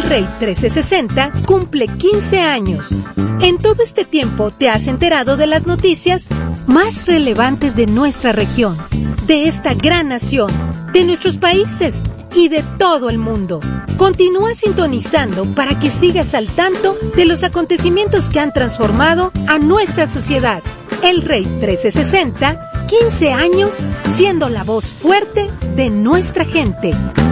El Rey 1360 cumple 15 años. En todo este tiempo te has enterado de las noticias más relevantes de nuestra región, de esta gran nación, de nuestros países y de todo el mundo. Continúa sintonizando para que sigas al tanto de los acontecimientos que han transformado a nuestra sociedad. El Rey 1360, 15 años siendo la voz fuerte de nuestra gente.